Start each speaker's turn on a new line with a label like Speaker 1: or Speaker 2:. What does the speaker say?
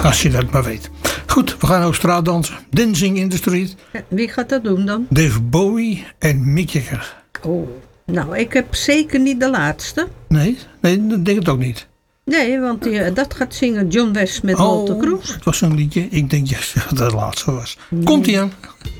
Speaker 1: Als je dat maar weet. Goed, we gaan ook straatdansen. Dancing in the Street.
Speaker 2: Wie gaat dat doen dan?
Speaker 1: Dave Bowie en Mick Jagger.
Speaker 2: Oh, nou, ik heb zeker niet de laatste.
Speaker 1: Nee, dat denk ik ook niet.
Speaker 2: Nee, want dat gaat zingen John West met Walter Cruz.
Speaker 1: Het was zo'n liedje. Ik denk dat het laatste was. Komt-ie aan.